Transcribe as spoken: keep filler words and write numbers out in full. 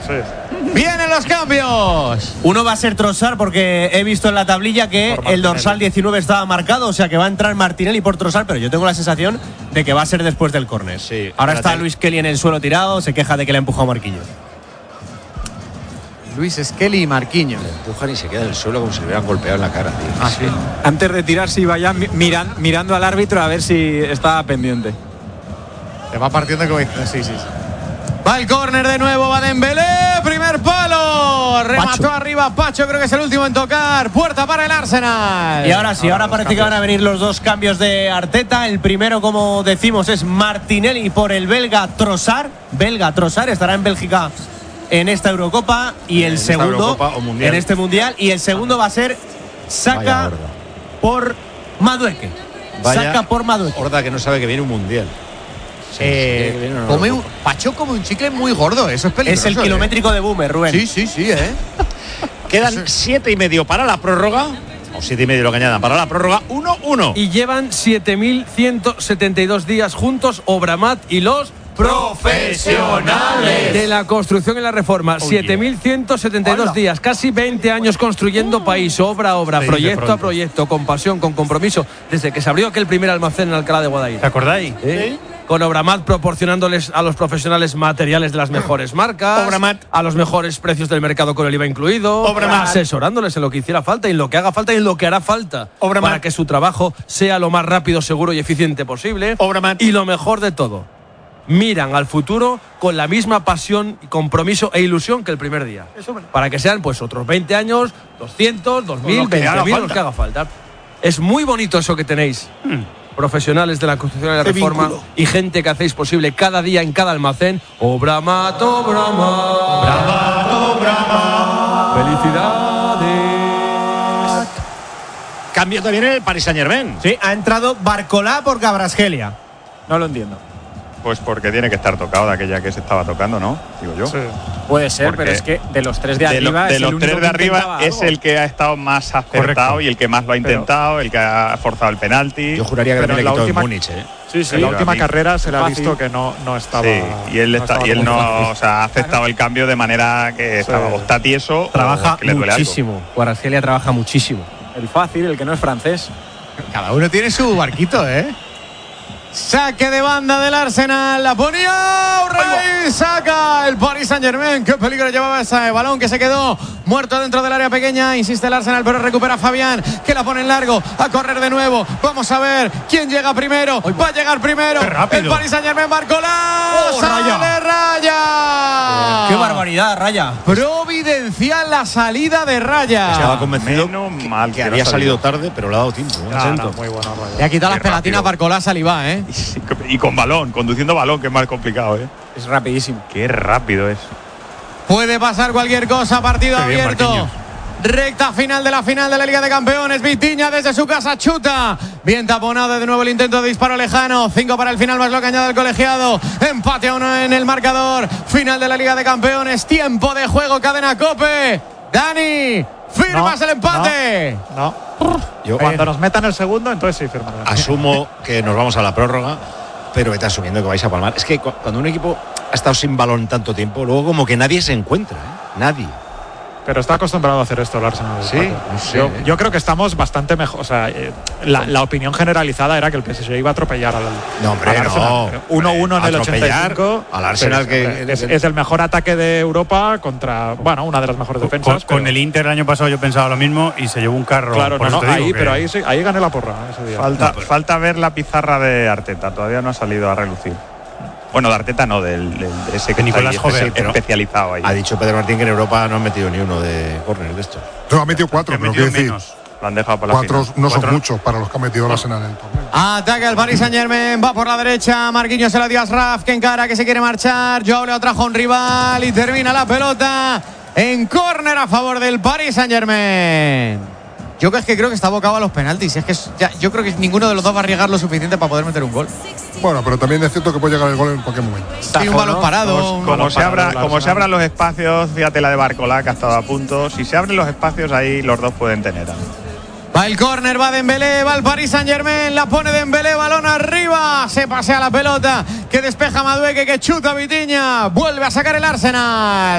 Sí. ¡Vienen los cambios! Uno va a ser Trossard porque he visto en la tablilla que el dorsal diecinueve estaba marcado, o sea que va a entrar Martinelli por Trossard, pero yo tengo la sensación de que va a ser después del córner. Sí, Ahora está espérate. Luis Kelly en el suelo tirado, se queja de que le ha empujado Marquinhos. Luis Skelly y Marquinhos. Le empujan y se queda en el suelo como si le hubieran golpeado en la cara, tío. Ah, sí. Antes de tirarse iba ya miran, mirando al árbitro a ver si estaba pendiente. Se va partiendo como dice. Sí, sí, sí. Va el córner de nuevo, va Dembélé, primer palo. Remató Pacho. arriba Pacho, creo que es el último en tocar. Puerta para el Arsenal. Y ahora sí, ahora, los parece que cambios. van a venir los dos cambios de Arteta. El primero, como decimos, es Martinelli por el belga Trossard. Belga Trossard estará en Bélgica en esta Eurocopa. Y el En esta segundo Eurocopa o Mundial. en este Mundial. Y el segundo va a ser Vaya Saka horda. por Madueke. Vaya Saka por Madueke. Horda que no sabe que viene un mundial. Eh, Sí, sí, viene una come un, Eurocopa. Pacho come un chicle muy gordo, eso es peligroso. Es el ¿eh? kilométrico de Boomer, Rubén. Sí, sí, sí, ¿eh? Quedan siete y medio para la prórroga. O siete y medio lo que añadan para la prórroga. uno uno. Y llevan siete mil ciento setenta y dos días juntos Obramat y los Profesionales de la construcción y la reforma. siete mil ciento setenta y dos días, casi veinte años construyendo país, obra a obra, Se dice proyecto a pronto. proyecto, con pasión, con compromiso, desde que se abrió aquel primer almacén en Alcalá de Guadaira. ¿Te acordáis? ¿Eh? Con Obramat proporcionándoles a los profesionales materiales de las mejores marcas, Obramat. a los mejores precios del mercado con el I V A incluido, Obramat. asesorándoles en lo que hiciera falta y en lo que haga falta y en lo que hará falta Obramat. para que su trabajo sea lo más rápido, seguro y eficiente posible. Obramat. Y lo mejor de todo, miran al futuro con la misma pasión, compromiso e ilusión que el primer día. Para que sean pues otros veinte años, doscientos, dos mil, Lo que haga veinte mil, falta. los que haga falta. Es muy bonito eso que tenéis. Profesionales de la construcción y la Qué reforma vínculo. y gente que hacéis posible cada día en cada almacén. Obramat, Obramat. Felicidades. Cambio también en el Paris Saint-Germain. Sí, ha entrado Barcolá por Gabrasgelia. No lo entiendo. Pues porque tiene que estar tocado de aquella que se estaba tocando, ¿no? Digo yo. Sí. Puede ser, Porque pero es que de los tres de De, lo- arriba de es los el único tres que de arriba intentaba es algo. el que ha estado más acertado Correcto. y el que más lo ha Pero- intentado, el que ha forzado el penalti. Yo juraría que Pero también en le la quitó última- en Múnich, ¿eh? Sí, sí. En la la última última carrera se le ha Fácil. visto que no, no estaba. Sí, y él, no está, estaba y él como no fácil. o sea, ha aceptado el cambio de manera que estaba, o está tieso o Trabaja que le duele algo. muchísimo. Gabrasgelia trabaja muchísimo. El fácil, el que no es francés. Cada uno tiene su barquito, ¿eh? Saque de banda del Arsenal. La ponía Rey. Saca el Paris Saint-Germain. Qué peligro llevaba ese balón que se quedó muerto dentro del área pequeña. Insiste el Arsenal, pero recupera Fabián, que la pone en largo. A correr de nuevo. Vamos a ver quién llega primero. Va a llegar primero. Qué rápido. El Paris Saint-Germain. Barcolá. Oh, ¡Sale Raya! Raya! ¡Qué barbaridad, Raya! Providencial la salida de Raya. Estaba convencido Menos que, mal que que no había ha salido salido. tarde, pero le ha dado tiempo. ¿eh? No, Siento. no, muy bueno, Raya. Le ha quitado las Qué pelatinas rápido. Barcolá Salivá, ¿eh? Y con balón, conduciendo balón, que es más complicado, ¿eh? Es rapidísimo. Qué rápido es. Puede pasar cualquier cosa, partido Qué bien, abierto. Marquinhos. Recta final de la final de la Liga de Campeones. Vitinha desde su casa chuta. Bien taponado de nuevo el intento de disparo lejano. Cinco para el final, más lo que añade el colegiado. Empate a uno en el marcador. Final de la Liga de Campeones. Tiempo de juego, cadena Cope. Dani, firmas No, el empate. No. Yo Cuando nos metan el segundo, entonces sí firman. asumo que nos vamos a la prórroga, pero vete asumiendo que vais a palmar. Es que cu- cuando un equipo ha estado sin balón tanto tiempo, luego como que nadie se encuentra, ¿eh? Nadie. Pero está acostumbrado a hacer esto el Arsenal. Sí, Paco. no sé, yo, ¿eh? yo creo que estamos bastante mejor. O sea, eh, la, la opinión generalizada era que el P S G iba a atropellar al, No, hombre, al Arsenal. no. Pero uno uno en el Atropellar ochenta y cinco. al Arsenal, Pero que- es, es el mejor ataque de Europa contra, bueno, una de las mejores Con, defensas. con pero- el Inter el año pasado yo pensaba lo mismo y se llevó un carro. Claro, por no, eso no, te digo ahí, que- pero ahí, sí, ahí gané la porra ese día. Falta, No, pero- falta ver la pizarra de Arteta, todavía no ha salido a relucir. Bueno, de Arteta no, del, del- de ese que Nicolás está ahí, Jover, espe- pero- especializado ahí. Ha dicho Pedro Martín que en Europa no han metido ni uno de córner de estos. No, ha metido cuatro, que pero metió quiero decir, menos. Lo han dejado para la cuatro final. no son Cuatro- muchos para los que ha metido el Arsenal en el torneo. Ataca el Paris Saint-Germain, va por la derecha. Marquinhos se la dio a Ashraf, que encara, que se quiere marchar. Joao le atrajo a un rival y termina la pelota en córner a favor del Paris Saint-Germain. Yo es que creo que está abocado a los penaltis. Es que es- ya- yo creo que ninguno de los dos va a arriesgar lo suficiente para poder meter un gol. Bueno, pero también es cierto que puede llegar el gol en cualquier momento. Tiene un balón parado. Como, un- como balón se parado abra, del como Arsenal. se abran los espacios, fíjate la de Barcolá que ha estado a punto. Si se abren los espacios, ahí los dos pueden tener. Va el córner, va Dembélé, va el Paris Saint-Germain, la pone Dembélé, balón arriba, se pasea la pelota, que despeja Madueke, que chuta Vitinha, vuelve a sacar el Arsenal.